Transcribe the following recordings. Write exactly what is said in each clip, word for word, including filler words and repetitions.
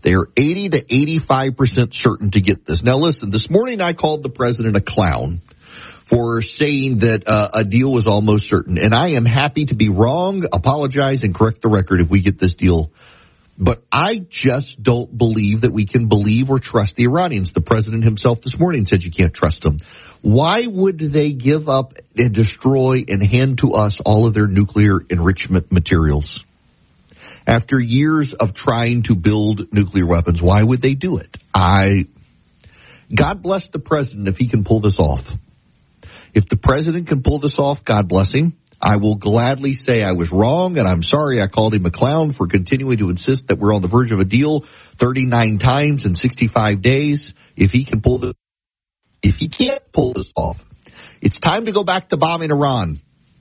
They're eighty to eighty-five percent certain to get this. Now listen, this morning I called the president a clown for saying that uh, a deal was almost certain. And I am happy to be wrong, apologize, and correct the record if we get this deal. But I just don't believe that we can believe or trust the Iranians. The president himself this morning said you can't trust them. Why would they give up and destroy and hand to us all of their nuclear enrichment materials? After years of trying to build nuclear weapons, why would they do it? I, God bless the president if he can pull this off. If the president can pull this off, God bless him. I will gladly say I was wrong, and I'm sorry I called him a clown for continuing to insist that we're on the verge of a deal thirty-nine times in sixty-five days. If he can pull this, if he can't pull this off, it's time to go back to bombing Iran,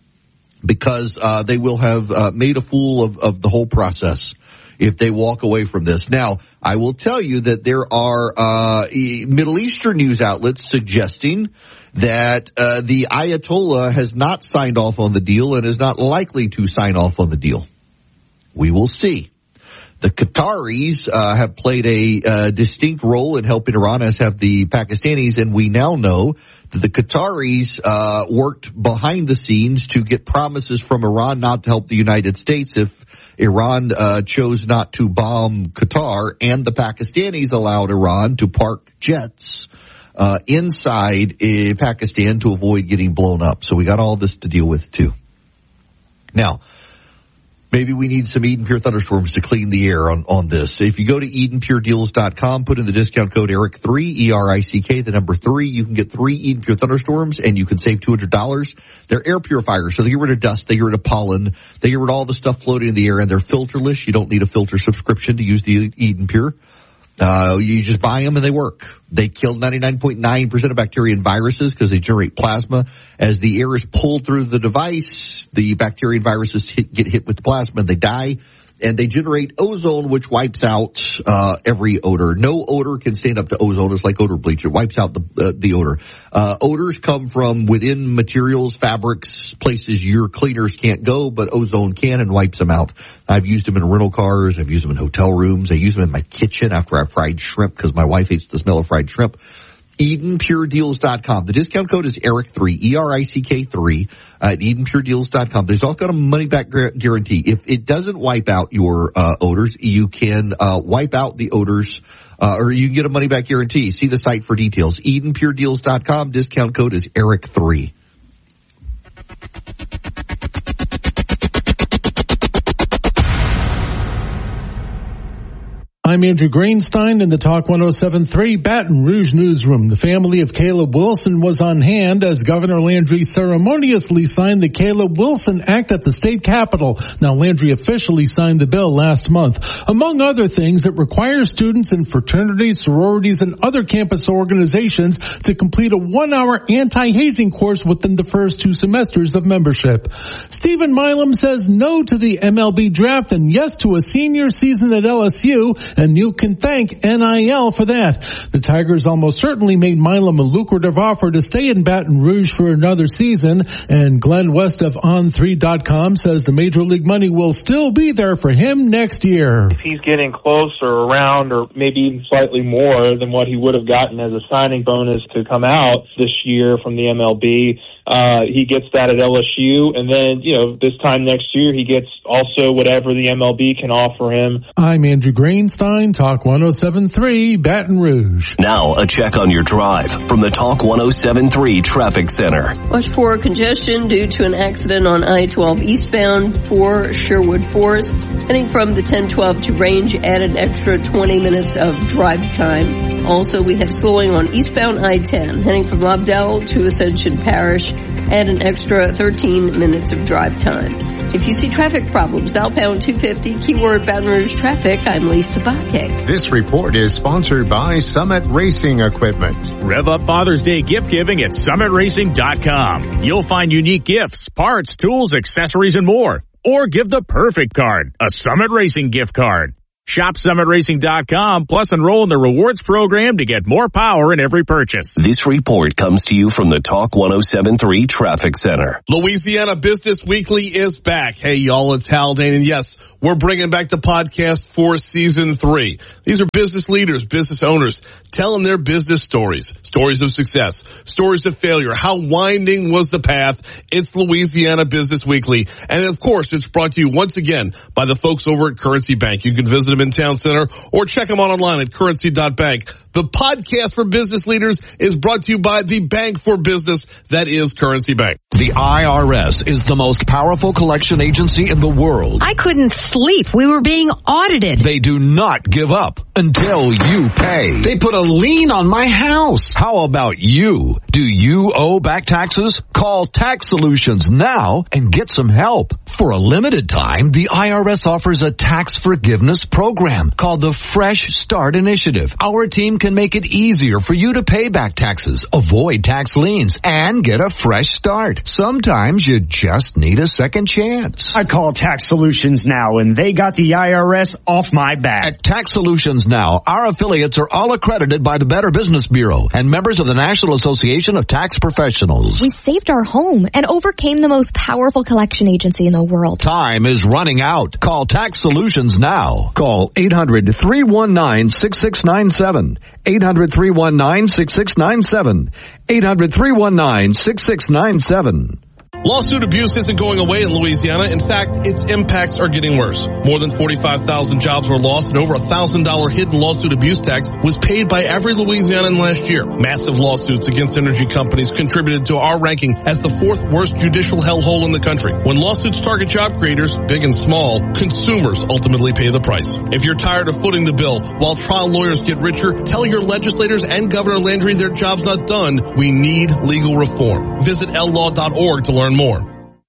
because uh, they will have uh, made a fool of, of the whole process if they walk away from this. Now, I will tell you that there are uh, Middle Eastern news outlets suggesting that uh, the Ayatollah has not signed off on the deal and is not likely to sign off on the deal. We will see. The Qataris uh, have played a uh, distinct role in helping Iran, as have the Pakistanis, and we now know that the Qataris uh, worked behind the scenes to get promises from Iran not to help the United States if Iran uh, chose not to bomb Qatar, and the Pakistanis allowed Iran to park jets uh inside uh, Pakistan to avoid getting blown up. So we got all this to deal with too. Now, maybe we need some Eden Pure thunderstorms to clean the air on, on this. If you go to Eden Pure Deals dot com, put in the discount code Eric three, E R I C K, the number three, you can get three Eden Pure thunderstorms and you can save two hundred dollars. They're air purifiers, so they get rid of dust, they get rid of pollen, they get rid of all the stuff floating in the air, and they're filterless. You don't need a filter subscription to use the Eden Pure. Uh, you just buy them and they work. They kill ninety-nine point nine percent of bacteria and viruses because they generate plasma. As the air is pulled through the device, the bacteria and viruses hit, get hit with the plasma and they die. And they generate ozone, which wipes out uh every odor. No odor can stand up to ozone. It's like odor bleach. It wipes out the uh, the odor. Uh Odors come from within materials, fabrics, places your cleaners can't go, but ozone can and wipes them out. I've used them in rental cars. I've used them in hotel rooms. I use them in my kitchen after I fried shrimp because my wife hates the smell of fried shrimp. Eden Pure Deals dot com. The discount code is Eric three, E R I C K three, at Eden Pure Deals dot com. There's also got a money-back guarantee. If it doesn't wipe out your uh, odors, you can uh, wipe out the odors, uh, or you can get a money-back guarantee. See the site for details. Eden Pure Deals dot com. Discount code is Eric three. I'm Andrew Greenstein in the Talk one oh seven point three Baton Rouge newsroom. The family of Caleb Wilson was on hand as Governor Landry ceremoniously signed the Caleb Wilson Act at the state capitol. Now, Landry officially signed the bill last month. Among other things, it requires students in fraternities, sororities, and other campus organizations to complete a one-hour anti-hazing course within the first two semesters of membership. Stephen Milam says no to the M L B draft and yes to a senior season at L S U, and you can thank N I L for that. The Tigers almost certainly made Milam a lucrative offer to stay in Baton Rouge for another season, and Glenn West of on three dot com says the Major League money will still be there for him next year. If he's getting close or around or maybe even slightly more than what he would have gotten as a signing bonus to come out this year from the M L B, Uh, he gets that at L S U, and then, you know, this time next year, he gets also whatever the M L B can offer him. I'm Andrew Greenstein, Talk one oh seven point three, Baton Rouge. Now, a check on your drive from the Talk one oh seven point three Traffic Center. Watch for congestion due to an accident on I twelve eastbound for Sherwood Forest. Heading from the ten twelve to Range, add an extra twenty minutes of drive time. Also, we have slowing on eastbound I ten. Heading from Lobdell to Ascension Parish, add an extra thirteen minutes of drive time. If you see traffic problems, dial pound two fifty, keyword Baton Rouge Traffic. I'm Lisa Bakke. This report is sponsored by Summit Racing Equipment. Rev up Father's Day gift giving at summit racing dot com. You'll find unique gifts, parts, tools, accessories, and more. Or give the perfect card, a Summit Racing gift card. Shop summit racing dot com, plus enroll in the rewards program to get more power in every purchase. This report comes to you from the Talk one oh seven point three Traffic Center. Louisiana Business Weekly is back. Hey, y'all, it's Haldane, and yes, we're bringing back the podcast for season three. These are business leaders, business owners, telling their business stories, stories of success, stories of failure. How winding was the path? It's Louisiana Business Weekly. And of course, it's brought to you once again by the folks over at Currency Bank. You can visit them in Town Center or check them out online at currency dot bank. The podcast for business leaders is brought to you by the bank for business that is Currency Bank. The I R S is the most powerful collection agency in the world. I couldn't sleep. We were being audited. They do not give up until you pay. They put a lien on my house. How about you? Do you owe back taxes? Call Tax Solutions now and get some help. For a limited time, the I R S offers a tax forgiveness program called the Fresh Start Initiative. Our team can make it easier for you to pay back taxes, avoid tax liens, and get a fresh start. Sometimes you just need a second chance. I call Tax Solutions Now, and they got the I R S off my back. At Tax Solutions Now, our affiliates are all accredited by the Better Business Bureau and members of the National Association of Tax Professionals. We saved our home and overcame the most powerful collection agency in the world. Time is running out. Call Tax Solutions now. Call eight hundred, three one nine, six six nine seven. eight hundred, three one nine, six six nine seven. eight hundred, three one nine, six six nine seven. Lawsuit abuse isn't going away in Louisiana. In fact, its impacts are getting worse. More than forty-five thousand jobs were lost, and over a one thousand dollars hidden lawsuit abuse tax was paid by every Louisianan last year. Massive lawsuits against energy companies contributed to our ranking as the fourth worst judicial hellhole in the country. When lawsuits target job creators, big and small, consumers ultimately pay the price. If you're tired of footing the bill while trial lawyers get richer, tell your legislators and Governor Landry their job's not done. We need legal reform. Visit L law dot org to learn more.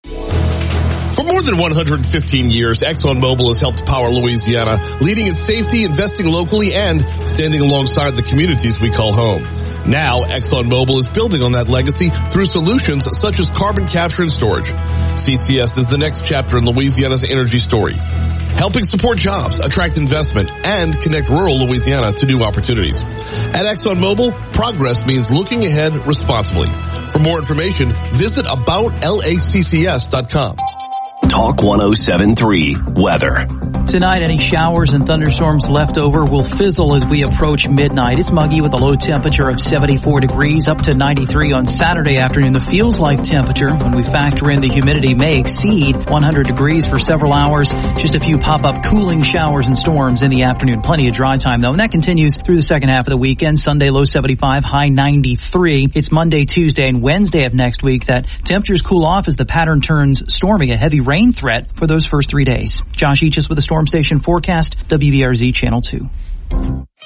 For more than one hundred fifteen years, ExxonMobil has helped power Louisiana, leading in safety, investing locally, and standing alongside the communities we call home. Now, ExxonMobil is building on that legacy through solutions such as carbon capture and storage. C C S is the next chapter in Louisiana's energy story, helping support jobs, attract investment, and connect rural Louisiana to new opportunities. At ExxonMobil, progress means looking ahead responsibly. For more information, visit about laccs dot com. Talk one oh seven point three Weather. Tonight, any showers and thunderstorms left over will fizzle as we approach midnight. It's muggy with a low temperature of seventy-four degrees, up to ninety-three on Saturday afternoon. The feels like temperature, when we factor in the humidity, may exceed one hundred degrees for several hours. Just a few pop-up cooling showers and storms in the afternoon. Plenty of dry time, though, and that continues through the second half of the weekend. Sunday, low seventy-five, high ninety-three. It's Monday, Tuesday, and Wednesday of next week that temperatures cool off as the pattern turns stormy. A heavy rain threat for those first three days. Josh Eaches with the Storm Station forecast, W B R Z Channel two.